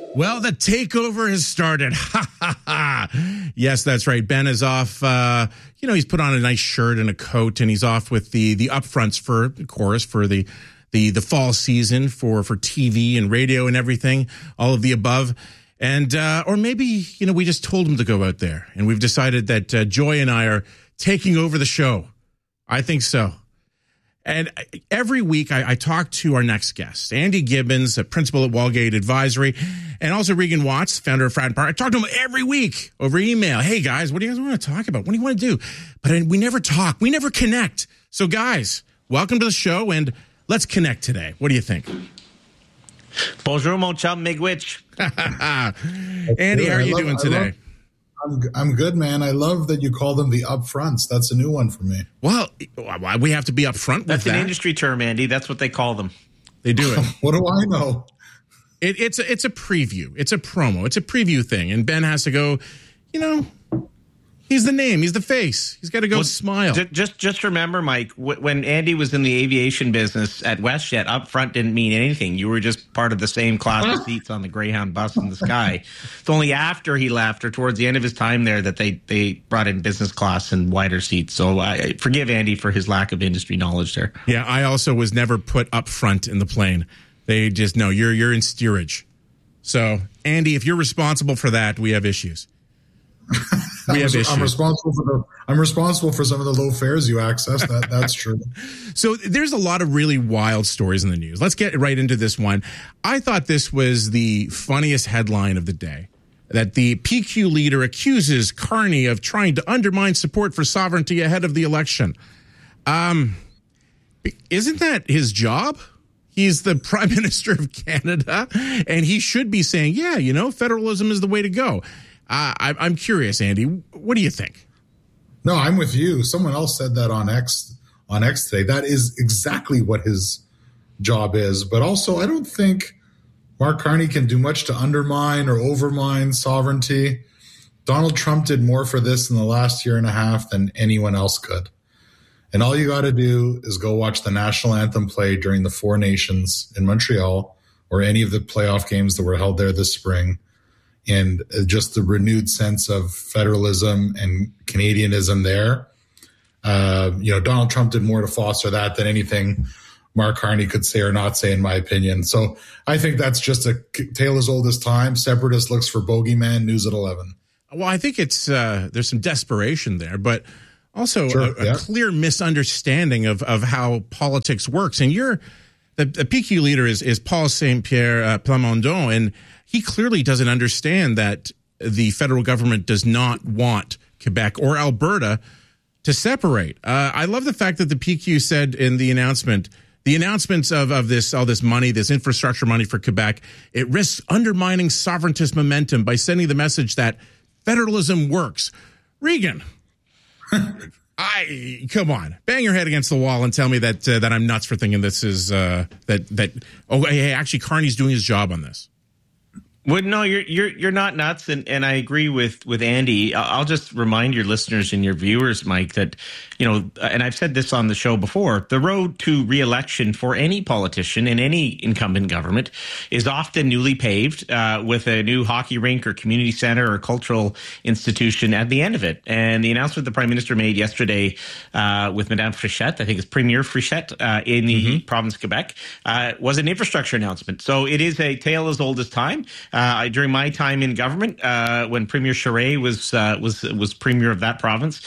Well, the takeover has started. Ha, ha, ha. Yes, that's right. Ben is off. He's put on a nice shirt and a coat, and he's off with the upfronts for the chorus for the fall season for TV and radio and everything, all of the above. And or maybe, we just told him to go out there, and we've decided that Joy and I are taking over the show. I think so. And every week I talk to our next guest, Andy Gibbons, a principal at Wallgate Advisory, and also Regan Watts, founder of Fratton Park. I talk to him every week over email. Hey, guys, what do you guys want to talk about? What do you want to do? But we never talk. We never connect. So, guys, welcome to the show, and let's connect today. What do you think? Bonjour, mon chum, Miigwech. Andy, how are you doing today? I'm good, man. I love that you call them the upfronts. That's a new one for me. Well, why we have to be upfront with that? That's an industry term, Andy. That's what they call them. They do it. What do I know? It's a preview. It's a promo. It's a preview thing. And Ben has to go, he's the name. He's the face. He's got to go smile. Just remember, Mike, when Andy was in the aviation business at WestJet, upfront didn't mean anything. You were just part of the same class of seats on the Greyhound bus in the sky. It's only after he left or towards the end of his time there that they brought in business class and wider seats. So I forgive Andy for his lack of industry knowledge there. Yeah, I also was never put up front in the plane. They just know you're in steerage. So, Andy, if you're responsible for that, we have issues. I'm responsible for some of the low fares you access. That's true. So there's a lot of really wild stories in the news. Let's get right into this one. I thought this was the funniest headline of the day, that the PQ leader accuses Carney of trying to undermine support for sovereignty ahead of the election. Isn't that his job? He's the Prime Minister of Canada, and he should be saying, federalism is the way to go. I'm curious, Andy. What do you think? No, I'm with you. Someone else said that on X today. That is exactly what his job is. But also, I don't think Mark Carney can do much to undermine or overmine sovereignty. Donald Trump did more for this in the last year and a half than anyone else could. And all you got to do is go watch the national anthem play during the Four Nations in Montreal or any of the playoff games that were held there this spring. And just the renewed sense of federalism and Canadianism there. Donald Trump did more to foster that than anything Mark Carney could say or not say, in my opinion. So I think that's just a tale as old as time. Separatist looks for bogeyman, news at 11. Well, I think it's there's some desperation there, but also a clear misunderstanding of how politics works. And the PQ leader is Paul Saint-Pierre Plamondon, and he clearly doesn't understand that the federal government does not want Quebec or Alberta to separate. I love the fact that the PQ said in the announcements of all this money, this infrastructure money for Quebec, it risks undermining sovereigntist momentum by sending the message that federalism works. Regan, come on, bang your head against the wall and tell me that I'm nuts for thinking this is actually Carney's doing his job on this. Well, no, you're not nuts, and I agree with Andy. I'll just remind your listeners and your viewers, Mike, that and I've said this on the show before, the road to re-election for any politician in any incumbent government is often newly paved with a new hockey rink or community center or cultural institution at the end of it. And the announcement the Prime Minister made yesterday with Madame Frichette, I think it's Premier Frichette in the province of Quebec, was an infrastructure announcement. So it is a tale as old as time. During my time in government, when Premier Charest was premier of that province,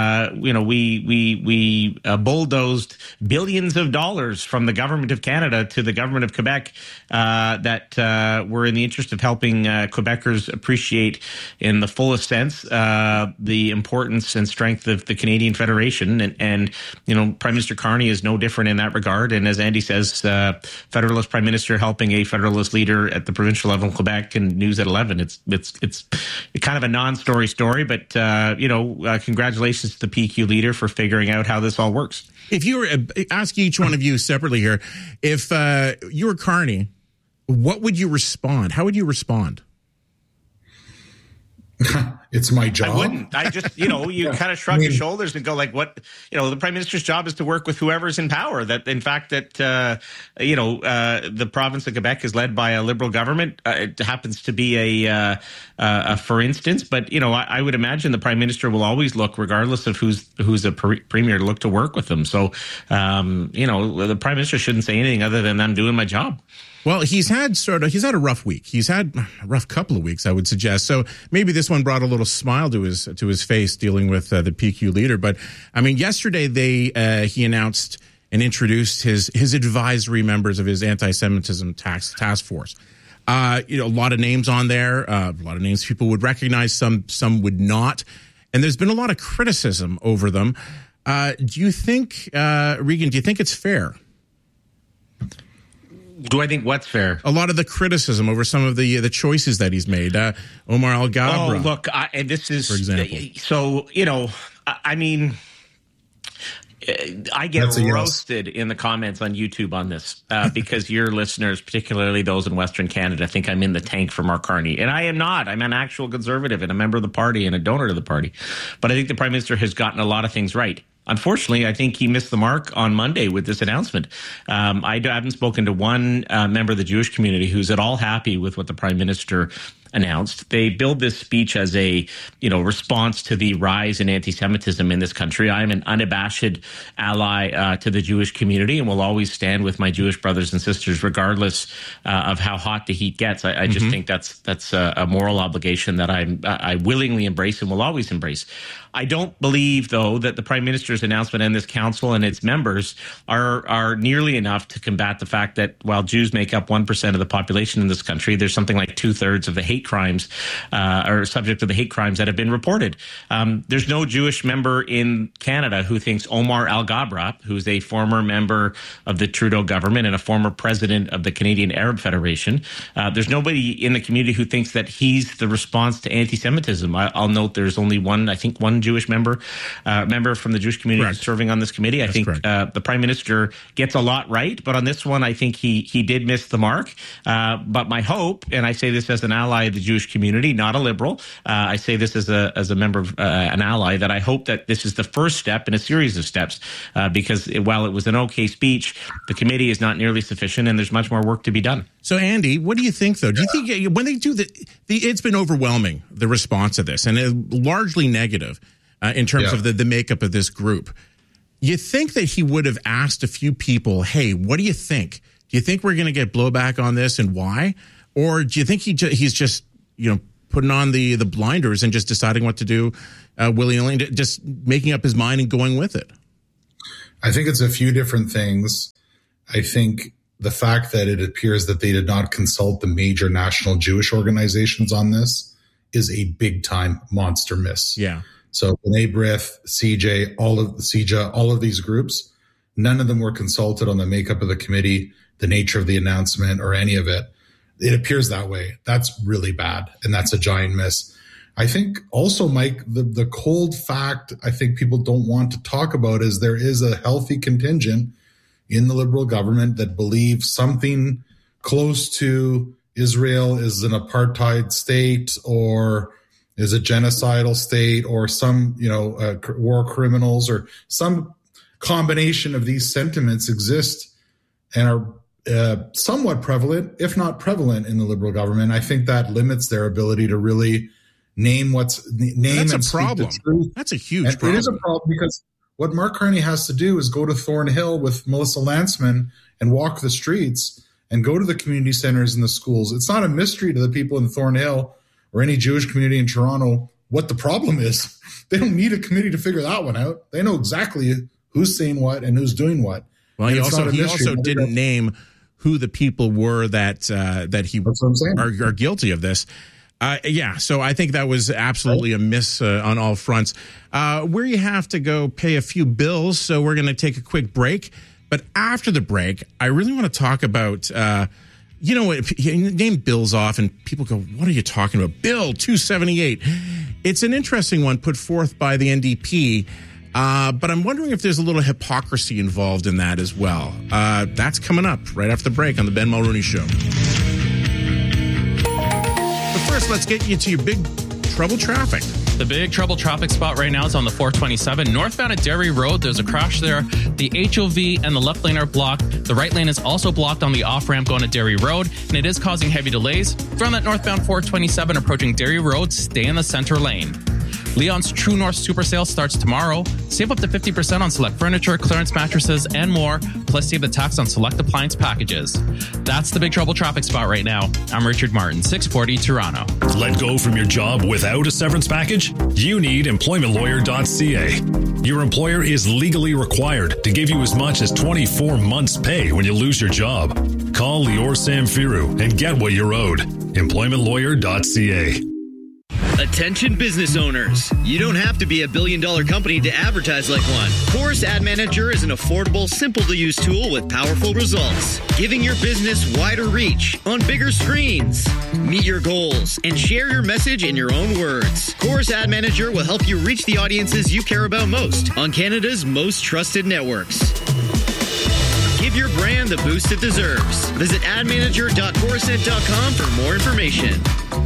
we bulldozed billions of dollars from the government of Canada to the government of Quebec that were in the interest of helping Quebecers appreciate in the fullest sense the importance and strength of the Canadian Federation. And Prime Minister Carney is no different in that regard. And as Andy says, Federalist Prime Minister helping a Federalist leader at the provincial level in Quebec and news at 11. It's kind of a non-story story, but congratulations to the PQ leader for figuring out how this all works. If you were ask each one of you separately here, if you were Carney, what would you respond? How would you respond? It's my job. I wouldn't. I just, you kind of shrug your shoulders and go like, what, the prime minister's job is to work with whoever's in power. That, in fact, the province of Quebec is led by a Liberal government. It happens to be a for instance, but, I would imagine the prime minister will always look, regardless of who's a premier, to look to work with them. So, the prime minister shouldn't say anything other than I'm doing my job. Well, he's had a rough week. He's had a rough couple of weeks, I would suggest. So maybe this one brought a little smile to his face dealing with the PQ leader. But I mean, yesterday he announced and introduced his advisory members of his anti-Semitism task force. A lot of names on there, a lot of names people would recognize, some would not. And there's been a lot of criticism over them. Do you think, Regan, do you think it's fair? Do I think what's fair? A lot of the criticism over some of the choices that he's made. Omar Al-Ghabra. Oh, look, and this is, for example. So, I mean, I get roasted in the comments on YouTube on this because your listeners, particularly those in Western Canada, think I'm in the tank for Mark Carney. And I am not. I'm an actual conservative and a member of the party and a donor to the party. But I think the prime minister has gotten a lot of things right. Unfortunately, I think he missed the mark on Monday with this announcement. I haven't spoken to one member of the Jewish community who's at all happy with what the prime minister announced. They billed this speech as a, response to the rise in anti-Semitism in this country. I'm an unabashed ally to the Jewish community and will always stand with my Jewish brothers and sisters, regardless of how hot the heat gets. I just think that's a moral obligation that I willingly embrace and will always embrace. I don't believe, though, that the prime minister's announcement and this council and its members are nearly enough to combat the fact that while Jews make up 1% of the population in this country, there's something like 2/3 of the hate crimes are subject to the hate crimes that have been reported. There's no Jewish member in Canada who thinks Omar Al-Ghabra, who's a former member of the Trudeau government and a former president of the Canadian Arab Federation, there's nobody in the community who thinks that he's the response to anti-Semitism. I'll note there's only one Jewish member from the Jewish community serving on this committee. I think the prime minister gets a lot right, but on this one, I think he did miss the mark. But my hope, and I say this as an ally of the Jewish community, not a liberal, I say this as a member of an ally, that I hope that this is the first step in a series of steps, because while it was an okay speech, the committee is not nearly sufficient, and there's much more work to be done. So, Andy, what do you think, though? Do you think when they do it's been overwhelming, the response to this, and largely negative in terms of the makeup of this group? You think that he would have asked a few people, hey, what do you think? Do you think we're going to get blowback on this, and why? Or do you think he's just, putting on the blinders and just deciding what to do willy-nilly, just making up his mind and going with it? I think it's a few different things. I think the fact that it appears that they did not consult the major national Jewish organizations on this is a big-time monster miss. Yeah. So B'nai B'rith, CJ, all of these groups, none of them were consulted on the makeup of the committee, the nature of the announcement, or any of it. It appears that way. That's really bad, and that's a giant miss. I think also, Mike, the cold fact I think people don't want to talk about is there is a healthy contingent in the Liberal government that believes something close to Israel is an apartheid state or is a genocidal state or some, war criminals or some combination of these sentiments exist and are somewhat prevalent, if not prevalent, in the Liberal government. I think that limits their ability to really name that's a problem. That's a huge problem. It is a problem because what Mark Carney has to do is go to Thornhill with Melissa Lantsman and walk the streets and go to the community centers and the schools. It's not a mystery to the people in Thornhill or any Jewish community in Toronto what the problem is. They don't need a committee to figure that one out. They know exactly who's saying what and who's doing what. Well, he also didn't name who the people were that he are guilty of this. So I think that was absolutely a miss on all fronts. We have to go pay a few bills, so we're going to take a quick break. But after the break, I really want to talk about, if you name bills off and people go, what are you talking about? Bill 278. It's an interesting one put forth by the NDP. But I'm wondering if there's a little hypocrisy involved in that as well. That's coming up right after the break on the Ben Mulroney Show. But first, let's get you to your big trouble traffic. The big trouble traffic spot right now is on the 427 northbound at Derry Road. There's a crash there. The HOV and the left lane are blocked. The right lane is also blocked on the off-ramp going to Derry Road, and it is causing heavy delays. From that northbound 427 approaching Derry Road, stay in the center lane. Leon's True North Super Sale starts tomorrow. Save up to 50% on select furniture, clearance mattresses, and more. Plus, save the tax on select appliance packages. That's the big trouble traffic spot right now. I'm Richard Martin, 640 Toronto. Let go from your job without a severance package? You need employmentlawyer.ca. Your employer is legally required to give you as much as 24 months' pay when you lose your job. Call Lior Samfiru and get what you're owed. Employmentlawyer.ca. Attention business owners. You don't have to be a billion-dollar company to advertise like one. Chorus Ad Manager is an affordable, simple-to-use tool with powerful results, giving your business wider reach on bigger screens. Meet your goals and share your message in your own words. Chorus Ad Manager will help you reach the audiences you care about most on Canada's most trusted networks. Give your brand the boost it deserves. Visit admanager.chorusnet.com for more information.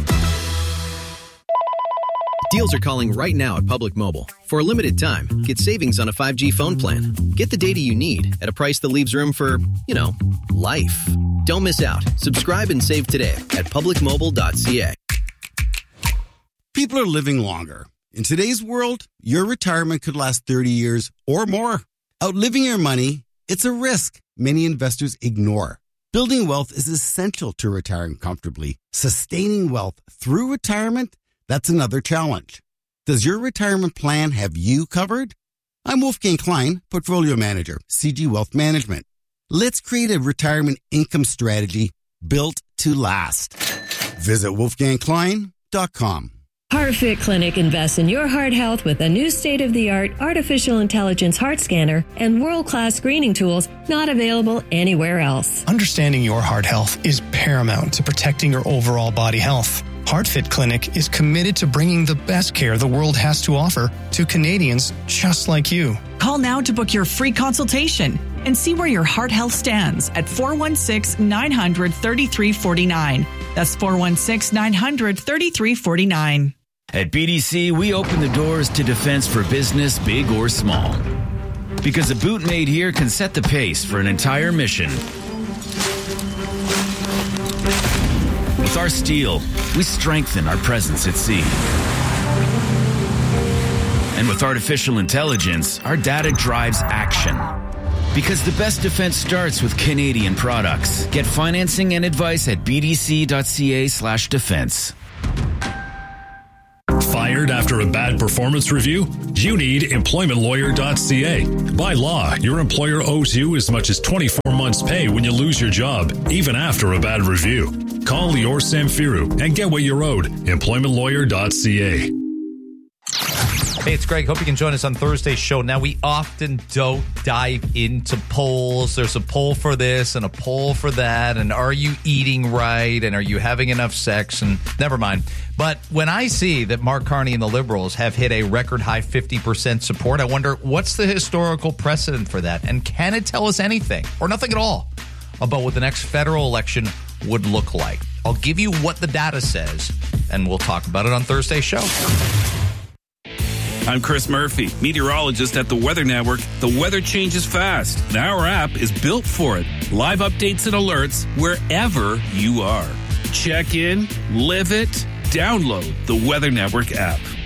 Deals are calling right now at Public Mobile. For a limited time, get savings on a 5G phone plan. Get the data you need at a price that leaves room for, life. Don't miss out. Subscribe and save today at publicmobile.ca. People are living longer. In today's world, your retirement could last 30 years or more. Outliving your money, it's a risk many investors ignore. Building wealth is essential to retiring comfortably. Sustaining wealth through retirement, that's another challenge. Does your retirement plan have you covered? I'm Wolfgang Klein, Portfolio Manager, CG Wealth Management. Let's create a retirement income strategy built to last. Visit wolfgangklein.com. HeartFit Clinic invests in your heart health with a new state-of-the-art artificial intelligence heart scanner and world-class screening tools not available anywhere else. Understanding your heart health is paramount to protecting your overall body health. HeartFit Clinic is committed to bringing the best care the world has to offer to Canadians just like you. Call now to book your free consultation and see where your heart health stands at 416-900-3349. That's 416-900-3349. At BDC, we open the doors to defense for business, big or small. Because a boot made here can set the pace for an entire mission. With our steel, we strengthen our presence at sea. And with artificial intelligence, our data drives action. Because the best defense starts with Canadian products. Get financing and advice at bdc.ca/defense. Fired after a bad performance review? You need employmentlawyer.ca. By law, your employer owes you as much as 24 months' pay when you lose your job, even after a bad review. Call Lior Samfiru and get what you're owed. Employmentlawyer.ca. Hey, it's Greg. Hope you can join us on Thursday's show. Now, we often don't dive into polls. There's a poll for this and a poll for that. And are you eating right? And are you having enough sex? And never mind. But when I see that Mark Carney and the Liberals have hit a record high 50% support, I wonder, what's the historical precedent for that? And can it tell us anything or nothing at all about what the next federal election would look like? I'll give you what the data says, and we'll talk about it on Thursday's show. I'm Chris Murphy, meteorologist at the Weather Network. The weather changes fast, and our app is built for it. Live updates and alerts wherever you are. Check in, live it, download the Weather Network app.